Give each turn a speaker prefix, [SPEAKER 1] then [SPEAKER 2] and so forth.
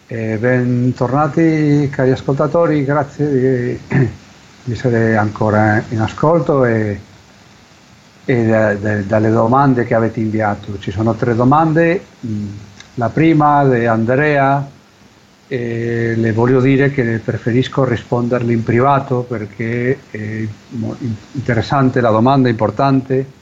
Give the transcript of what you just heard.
[SPEAKER 1] Bentornati cari ascoltatori, grazie di essere ancora in ascolto e dalle domande che avete inviato. Ci sono 3 domande, la prima di Andrea, le voglio dire che preferisco risponderle in privato perché è interessante la domanda, è importante